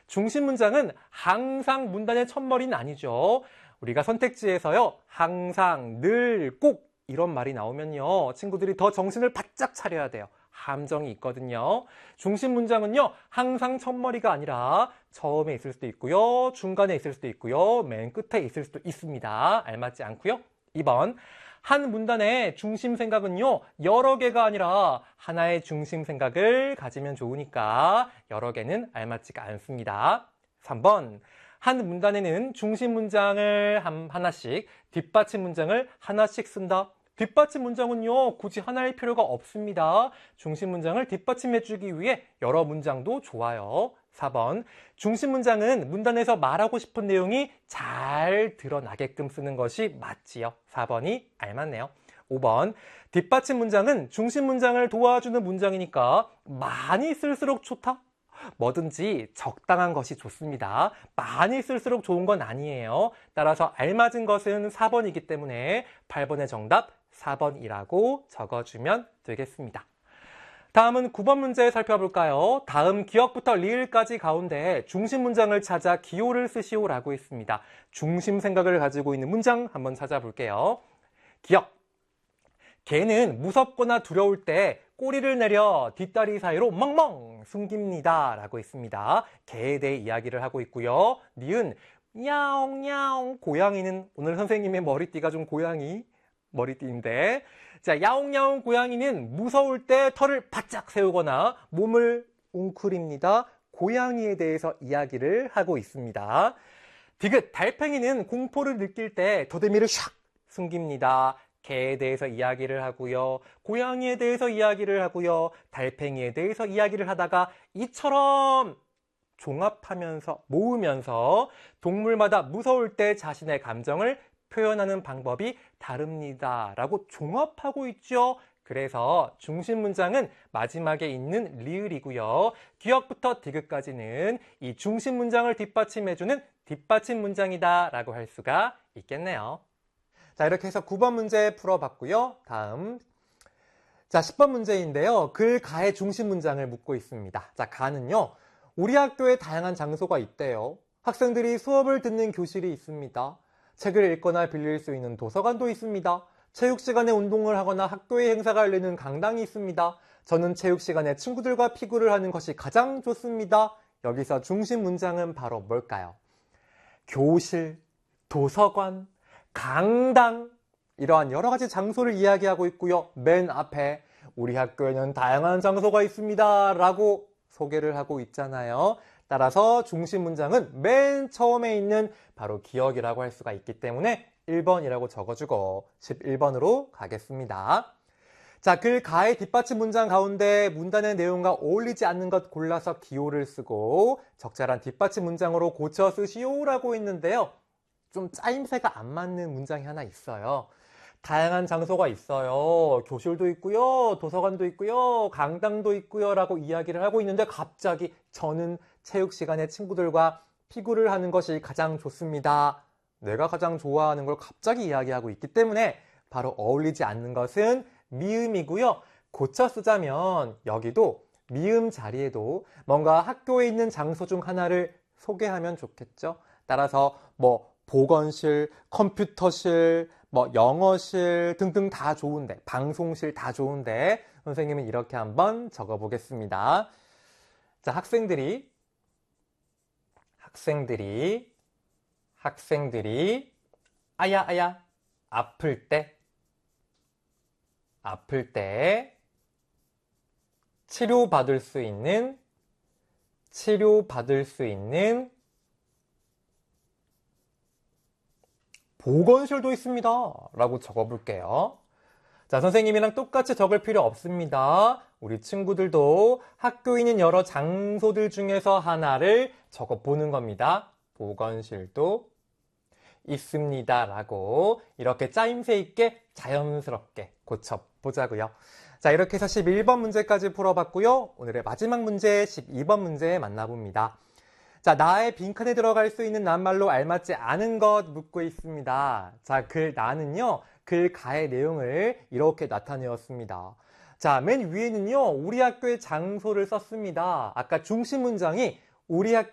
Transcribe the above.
중심 문장은 항상 문단의 첫머리는 아니죠. 우리가 선택지에서요, 항상, 늘, 꼭 이런 말이 나오면요, 친구들이 더 정신을 바짝 차려야 돼요. 함정이 있거든요. 중심 문장은요, 항상 첫머리가 아니라 처음에 있을 수도 있고요, 중간에 있을 수도 있고요, 맨 끝에 있을 수도 있습니다. 알맞지 않고요. 2번, 한 문단의 중심 생각은요, 여러 개가 아니라 하나의 중심 생각을 가지면 좋으니까 여러 개는 알맞지가 않습니다. 3번, 한 문단에는 중심 문장을 하나씩, 뒷받침 문장을 하나씩 쓴다. 뒷받침 문장은요, 굳이 하나일 필요가 없습니다. 중심 문장을 뒷받침해주기 위해 여러 문장도 좋아요. 4번, 중심 문장은 문단에서 말하고 싶은 내용이 잘 드러나게끔 쓰는 것이 맞지요. 4번이 알맞네요. 5번, 뒷받침 문장은 중심 문장을 도와주는 문장이니까 많이 쓸수록 좋다. 뭐든지 적당한 것이 좋습니다. 많이 쓸수록 좋은 건 아니에요. 따라서 알맞은 것은 4번이기 때문에 8번의 정답 4번이라고 적어주면 되겠습니다. 다음은 9번 문제 살펴볼까요? 다음 기역부터 리을까지 가운데 중심 문장을 찾아 기호를 쓰시오라고 있습니다. 중심 생각을 가지고 있는 문장 한번 찾아볼게요. 기역. 개는 무섭거나 두려울 때 꼬리를 내려 뒷다리 사이로 멍멍 숨깁니다 라고 있습니다. 개에 대해 이야기를 하고 있고요. 니은 야옹야옹. 고양이는, 오늘 선생님의 머리띠가 좀 고양이 머리띠인데, 자, 야옹야옹 고양이는 무서울 때 털을 바짝 세우거나 몸을 웅크립니다. 고양이에 대해서 이야기를 하고 있습니다. 디귿. 달팽이는 공포를 느낄 때 더듬이를 샥 숨깁니다. 개에 대해서 이야기를 하고요. 고양이에 대해서 이야기를 하고요. 달팽이에 대해서 이야기를 하다가 이처럼 종합하면서 모으면서 동물마다 무서울 때 자신의 감정을 표현하는 방법이 다릅니다 라고 종합하고 있죠. 그래서 중심 문장은 마지막에 있는 리을이고요. 기역부터 디귿까지는 이 중심 문장을 뒷받침해주는 뒷받침 문장이다 라고 할 수가 있겠네요. 자, 이렇게 해서 9번 문제 풀어봤고요. 다음, 자, 10번 문제인데요. 글 가의 중심 문장을 묻고 있습니다. 자, 가는요, 우리 학교에 다양한 장소가 있대요. 학생들이 수업을 듣는 교실이 있습니다. 책을 읽거나 빌릴 수 있는 도서관도 있습니다. 체육 시간에 운동을 하거나 학교의 행사가 열리는 강당이 있습니다. 저는 체육 시간에 친구들과 피구를 하는 것이 가장 좋습니다. 여기서 중심 문장은 바로 뭘까요? 교실, 도서관, 강당, 이러한 여러 가지 장소를 이야기하고 있고요. 맨 앞에 우리 학교에는 다양한 장소가 있습니다 라고 소개를 하고 있잖아요. 따라서 중심 문장은 맨 처음에 있는 바로 기역이라고 할 수가 있기 때문에 1번이라고 적어주고 11번으로 가겠습니다. 자, 글 가의 뒷받침 문장 가운데 문단의 내용과 어울리지 않는 것 골라서 기호를 쓰고 적절한 뒷받침 문장으로 고쳐 쓰시오라고 했는데요. 좀 짜임새가 안 맞는 문장이 하나 있어요. 다양한 장소가 있어요. 교실도 있고요. 도서관도 있고요. 강당도 있고요. 라고 이야기를 하고 있는데 갑자기 저는 체육 시간에 친구들과 피구를 하는 것이 가장 좋습니다. 내가 가장 좋아하는 걸 갑자기 이야기하고 있기 때문에 바로 어울리지 않는 것은 미음이고요. 고쳐 쓰자면 여기도 미음 자리에도 뭔가 학교에 있는 장소 중 하나를 소개하면 좋겠죠. 따라서 보건실, 컴퓨터실, 영어실 등등 다 좋은데, 방송실 다 좋은데 선생님은 이렇게 한번 적어보겠습니다. 자, 학생들이 아야 아플 때 치료받을 수 있는 보건실도 있습니다 라고 적어볼게요. 자, 선생님이랑 똑같이 적을 필요 없습니다. 우리 친구들도 학교에 있는 여러 장소들 중에서 하나를 적어보는 겁니다. 보건실도 있습니다 라고 이렇게 짜임새 있게 자연스럽게 고쳐보자고요. 자, 이렇게 해서 11번 문제까지 풀어봤고요. 오늘의 마지막 문제 12번 문제 만나봅니다. 자, 나의 빈칸에 들어갈 수 있는 낱말로 알맞지 않은 것 묻고 있습니다. 자, 나는요, 글 가의 내용을 이렇게 나타내었습니다. 자, 맨 위에는요, 우리 학교의 장소를 썼습니다. 아까 중심 문장이 우리 학교